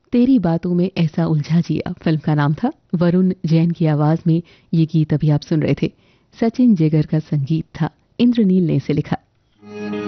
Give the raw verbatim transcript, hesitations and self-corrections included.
तेरी बातों में ऐसा उलझा जिया फिल्म का नाम था। वरुण जैन की आवाज में ये गीत अभी आप सुन रहे थे। सचिन जिगर का संगीत था। इंद्रनील ने इसे लिखा।